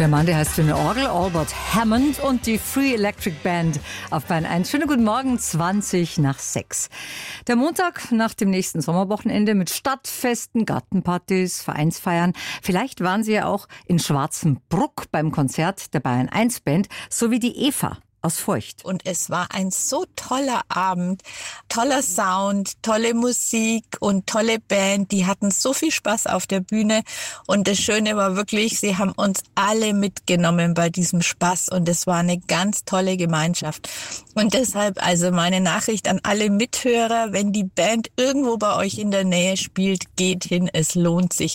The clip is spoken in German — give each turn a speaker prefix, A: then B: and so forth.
A: Der Mann, der heißt für eine Orgel Albert Hammond und die Free Electric Band auf Bayern 1. Schönen guten Morgen, 6:20. Der Montag nach dem nächsten Sommerwochenende mit Stadtfesten, Gartenpartys, Vereinsfeiern. Vielleicht waren Sie ja auch in Schwarzenbruck beim Konzert der Bayern 1 Band, sowie die Eva aus Feucht.
B: Und es war ein so toller Abend, toller Sound, tolle Musik und tolle Band. Die hatten so viel Spaß auf der Bühne. Und das Schöne war wirklich, sie haben uns alle mitgenommen bei diesem Spaß. Und es war eine ganz tolle Gemeinschaft. Und deshalb also meine Nachricht an alle Mithörer, wenn die Band irgendwo bei euch in der Nähe spielt, geht hin, es lohnt sich.